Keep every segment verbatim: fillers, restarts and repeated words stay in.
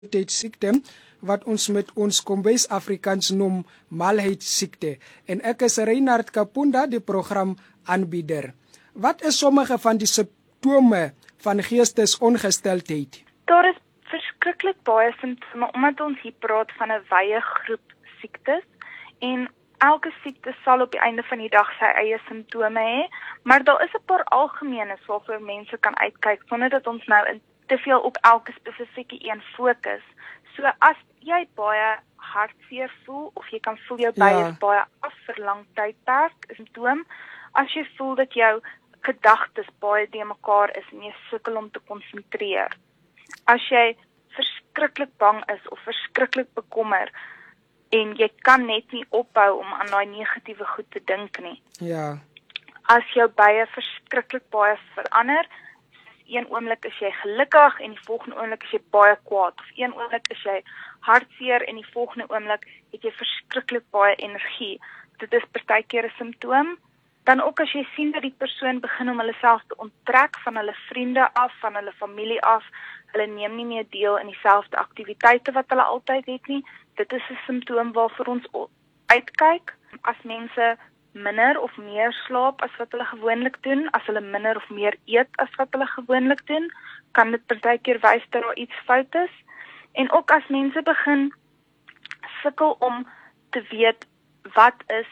siekte wat ons met ons Kombuis Afrikaans noem malheidsiekte. En ek is Reinhard Kapunda, die programaanbieder. Wat is sommige van die simptome van geestesongesteldheid? Daar is verskriklik baie simptome omdat ons hier praat van 'n wye groep siektes en elke siekte sal op die einde van die dag sy eie simptome hê, maar daar is 'n paar algemenes waarvoor mense kan uitkyk sonder dat ons nou in te veel op elke spesifieke een fokus. So as jy baie hartseer voel of jy kan voel jou bye Ja. is baie af vir lang tydperk, is 'n simptoom. As jy voel dat jou gedagtes baie de mekaar is en jy sukkel om te konsentreer. As jy verskriklik bang is of verskriklik bekommer en jy kan net nie ophou om aan daai negatiewe goed te dink nie. Ja. As jou bye verskriklik baie verander, soos een oomblik is jy gelukkig en die volgende oomblik is jy baie kwaad, of een oomblik is jy hartseer en die volgende oomblik het jy verskriklik baie energie. Dit is partykeer 'n simptoom. Dan ook as jy sien dat die persoon begin om hulle self te onttrek van hulle vriende af, van hulle familie af, hulle neem nie meer deel in dieselfde aktiwiteite wat hulle altyd het nie, dit is 'n simptoom waarvoor ons uitkyk. As mense minder of meer slaap as wat hulle gewoonlik doen, as hulle minder of meer eet as wat hulle gewoonlik doen, kan dit partykeer wys dat daar iets fout is. En ook as mense begin sukkel om te weet wat is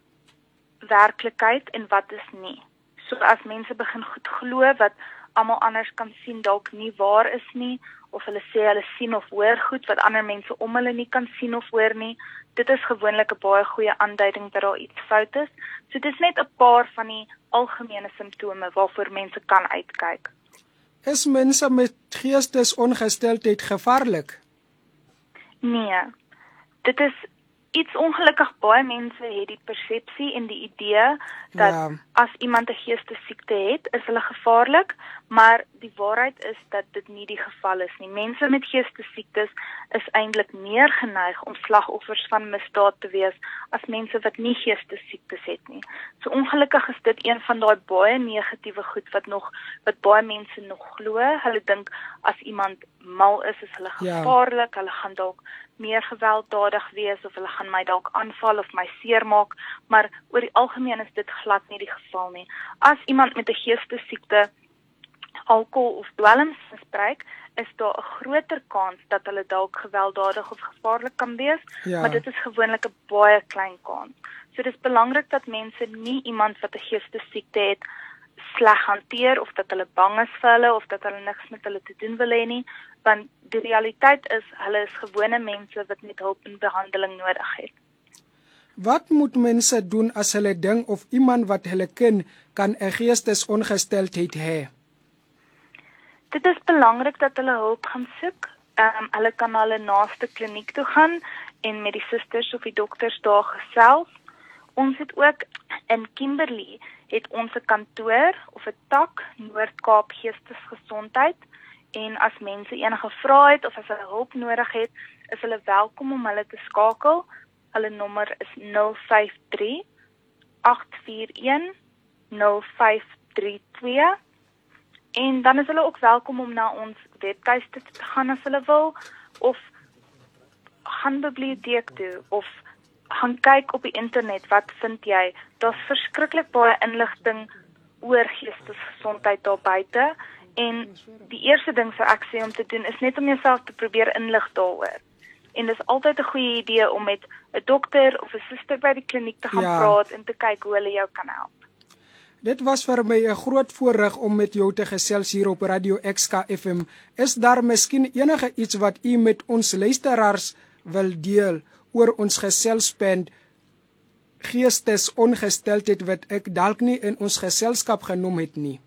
werklikheid en wat is nie. So as mense begin goed glo wat almal anders kan sien dalk nie waar is nie, of hulle sê hulle sien of hoor goed wat ander mense om hulle nie kan sien of hoor nie, dit is gewoonlik 'n baie goeie aanduiding dat daar iets fout is. So dit is net 'n paar van die algemene simptome waarvoor mense kan uitkyk. Is mense met geestesongesteldheid gevaarlik? Nee, dit is iets ongelukkig. Baie mense het die persepsie en die idee dat Ja. as iemand 'n geestesiekte het, is hulle gevaarlik, maar die waarheid is dat dit nie die geval is nie. Mense met geestesiektes is eintlik meer geneig om slagoffers van misdaad te wees as mense wat nie geestesiektes het nie. So ongelukkig is dit een van daai baie negatiewe goed wat nog wat baie mense nog glo. Hulle dink as iemand mal is, is hulle Ja. gevaarlik, hulle gaan dalk meer gewelddadig wees of hulle gaan my dalk aanval of my seermaak, maar oor die algemeen is dit glad nie die geval nie. As iemand met 'n geestesiekte alkohol of dwelms misbruik, is daar 'n groter kans dat hulle dalk gewelddadig of gevaarlik kan wees, Ja. maar dit is gewoonlik 'n baie klein kans. So dit is belangrik dat mense nie iemand wat 'n geestesiekte het sleg hanteer of dat hulle bang is vir hulle of dat hulle niks met hulle te doen wil hê nie, want die realiteit is hulle is gewone mense wat net hulp en behandeling nodig het. Wat moet mense doen as hulle dink of iemand wat hulle ken kan 'n geestesongesteldheid hê? Dit is belangrik dat hulle hulp gaan soek. Um, hulle kan na hulle naaste kliniek toe gaan en met die susters of die dokters daar gesels. Ons het ook in Kimberley het ons 'n kantoor of 'n tak Noord-Kaap Geestesgesondheid, en as mense enige vrae het of as hulle hulp nodig het, is hulle welkom om hulle te skakel. Hulle nommer is nul vyf drie agt vier een nul vyf drie twee. En dan is hulle ook welkom om na ons webtuiste te gaan as hulle wil, of gaan biblioteek toe, of gaan kyk op die internet, wat vind jy? Daar's verskriklik baie inligting oor geestesgesondheid daar buite, en die eerste ding sou ek sê om te doen, is net om jouself te probeer inlig daaroor. En dis altyd 'n goeie idee om met 'n dokter of 'n suster by die kliniek te gaan Ja. praat en te kyk hoe hulle jou kan help. Dit was vir my 'n groot voorreg om met jou te gesels hier op Radio X K F M. Is daar miskien enige iets wat u met ons luisteraars wil deel oor ons geselspunt geestesongesteldheid wat ek dalk nie in ons geselskap genoem het nie?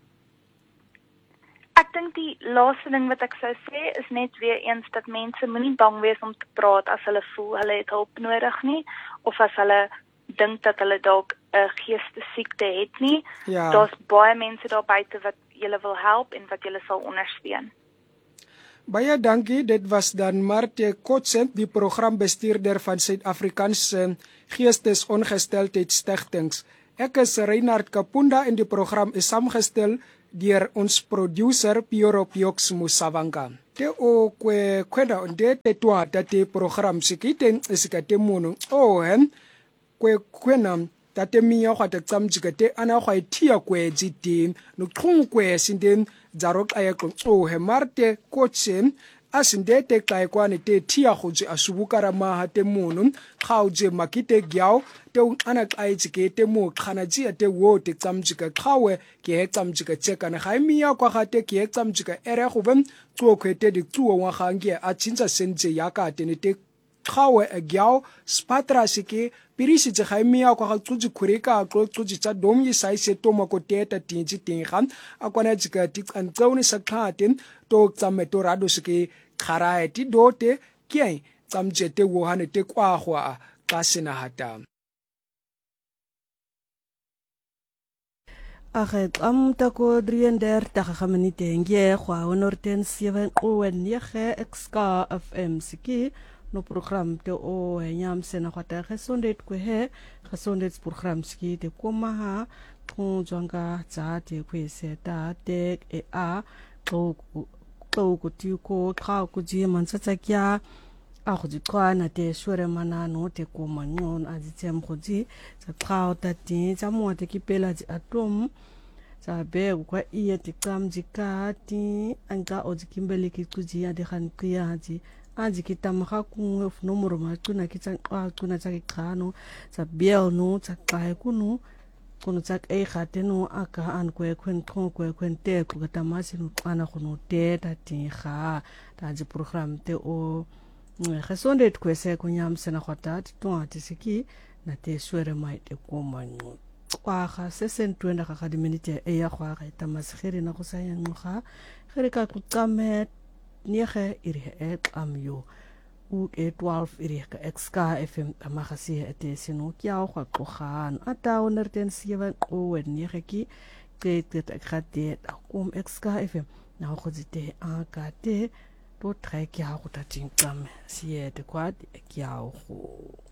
Ek dink die laaste ding wat ek sou sê is net weer eens dat mense moenie bang wees om te praat as hulle voel hulle het hulp nodig nie, of as hulle dink dat hulle dalk 'n geestesiekte het nie. Ja. Daar's baie mense daar buite wat julle wil help en wat julle sal ondersteun. Baie dankie. Dit was dan Marte Kotsent, die programbestuurder van Suid-Afrikaanse Geestesongesteldheid Stigtings. Ek is Reinhard Kapunda en die program is saamgestel deur ons producer Piero Piox Musavanga. te o kwe kwena nde te twata te program sikite sikate mono o hen kwe kwena tate miya khwata tsamjika te ana khwa ithia kwe jitin no khung kwe sinden zaro kaya ko o he marte kochen asinde te kai kwane te thia khoji asubukara ma ha te mono khawje makite gyao te ana kai jike te mo khana ji te wo te tsamjika khawe ke tsamjika chekana khaimiya kwa khate ke tsamjika ere khubem tso khwete di tsuo wa khange a chinza senje yaka te ne te khawe gyao spatra sike pirisi tse khaimiya kwa tsuji khureka tso tsuji tsa domyi sai se to ma ko teta tinji tinghan akwana jika ti antsauni sakhaten to tsamme to rado sike kharae ti dote kiai tsamjete wo hane te kwa khwa ka sina hata Ag am tako drieëndertig minute nge khwa honderd sewe o nege X-K F M siki no program te o nyam sena khata gesondheid ko he gesondheidsprogram siki te koma ha konjanga tsa te kwese ta te e a ko ko ko ti ko kha ko ji mansatsa kya a go dikwana te shore mana no te koma ngon a ditsem go ji tsa khao ta ti tsa mo te kipela ji atom tsa be kwa iye te kamjika ti anga o dikimbele ki kuji ya de khan kriya ji aji kitamha ku nomoro ma tuna kitsa kwa tuna tsa kano tsa biel no tsa kai kunu kono tsa e khate no aka an kwe kwen kwen kwen kwen te ku tamasi no ana khono te ta ti kha ta ji program te o gesondheid kwese kunyam sena khata to atisiki na te swere mai te komanyo kwa ga se sentwenda ga di minute e ya kwa ga tamasi khiri na go saya ngwa khiri ka ku tsame niege iri e amyo u e twaalf iri ka X-K F M amagasi ete sino kya go tlogan ata honderd sewe o niege ki te te khate akom X-K F M na go dite a ka te to trek ya go ta tingame sie de kwad kya go